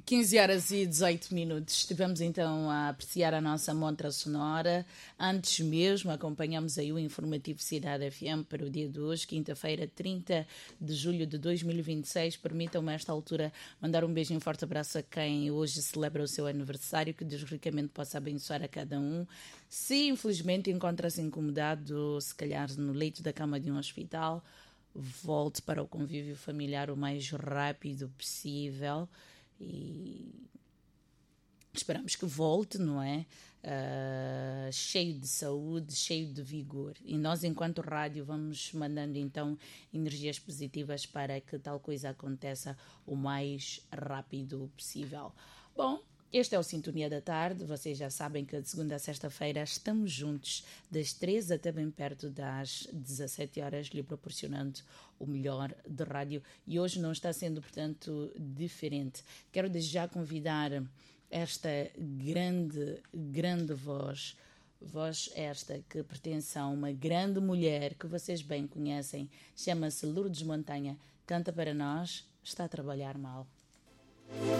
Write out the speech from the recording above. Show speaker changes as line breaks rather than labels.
15 horas e 18 minutos. Estivemos então a apreciar a nossa montra sonora. Antes mesmo, acompanhamos aí o informativo Cidade FM para o dia de hoje, quinta-feira, 30 de julho de 2026. Permitam-me, a esta altura, mandar um beijo e um forte abraço a quem hoje celebra o seu aniversário, que Deus ricamente possa abençoar a cada um. Se, infelizmente, encontra-se incomodado, se calhar no leito da cama de um hospital, volte para o convívio familiar o mais rápido possível. E esperamos que volte, não é? Cheio de saúde, cheio de vigor. E nós, enquanto rádio, vamos mandando então energias positivas para que tal coisa aconteça o mais rápido possível. Bom, este é o Sintonia da Tarde. Vocês já sabem que de segunda a sexta-feira estamos juntos, das 13 até bem perto das 17 horas, lhe proporcionando o melhor de rádio. E hoje não está sendo, portanto, diferente. Quero desde já convidar esta grande voz esta que pertence a uma grande mulher que vocês bem conhecem, chama-se Lourdes Montanha, canta para nós, está a trabalhar mal.